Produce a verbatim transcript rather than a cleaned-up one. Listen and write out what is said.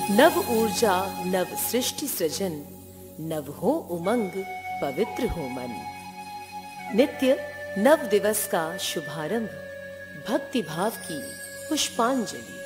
नव ऊर्जा नव सृष्टि सृजन, नव हो उमंग पवित्र हो मन। नित्य नव दिवस का शुभारंभ, भक्ति भाव की पुष्पांजलि।